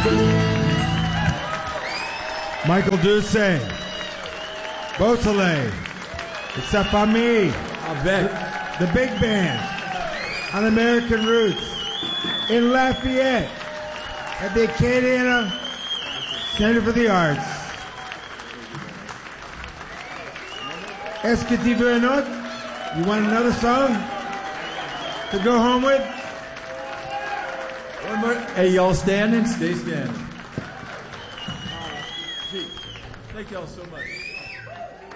Michael Doucet, Beausoleil, it's Sa Famille, the big band on American Roots in Lafayette at the Acadiana Center for the Arts. Est-ce que tu veux un autre? You want another song to go home with? One more. Hey, y'all standing? Stay standing. Thank y'all so much.